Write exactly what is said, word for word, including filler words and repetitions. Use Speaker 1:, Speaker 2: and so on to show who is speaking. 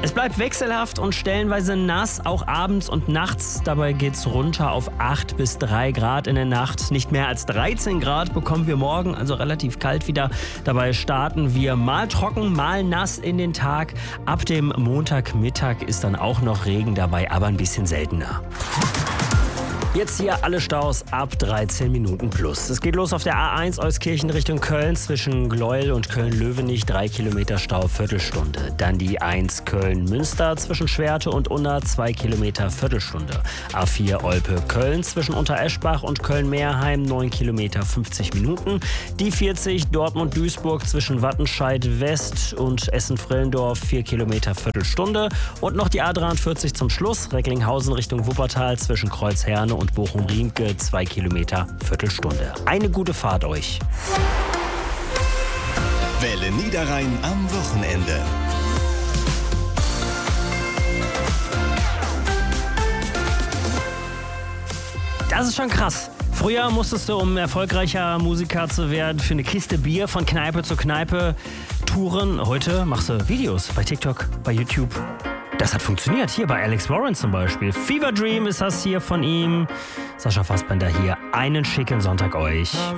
Speaker 1: Es bleibt wechselhaft und stellenweise nass, auch abends und nachts. Dabei geht's runter auf acht bis drei Grad in der Nacht. Nicht mehr als dreizehn Grad bekommen wir morgen, also relativ kalt wieder. Dabei starten wir mal trocken, mal nass in den Tag. Ab dem Montagmittag ist dann auch noch Regen dabei, aber ein bisschen seltener. Jetzt hier alle Staus ab dreizehn Minuten plus. Es geht los auf der A eins Euskirchen Richtung Köln zwischen Gleuel und Köln-Löwenich. drei Kilometer Stau, Viertelstunde. Dann die eins Köln-Münster zwischen Schwerte und Unna, zwei Kilometer, Viertelstunde. A vier Olpe-Köln zwischen Untereschbach und Köln-Meerheim, neun Kilometer, fünfzig Minuten. Die vierzig Dortmund-Duisburg zwischen Wattenscheid West und Essen-Frillendorf, vier Kilometer, Viertelstunde. Und noch die A dreiundvierzig zum Schluss, Recklinghausen Richtung Wuppertal zwischen Kreuzherne und Bochum-Riemke, zwei Kilometer, Viertelstunde. Eine gute Fahrt euch.
Speaker 2: Welle Niederrhein am Wochenende.
Speaker 1: Das ist schon krass. Früher musstest du, um erfolgreicher Musiker zu werden, für eine Kiste Bier von Kneipe zu Kneipe touren. Heute machst du Videos bei TikTok, bei YouTube. Das hat funktioniert, hier bei Alex Warren zum Beispiel. Fever Dream ist das hier von ihm. Sascha Fassbender hier. Einen schicken Sonntag euch.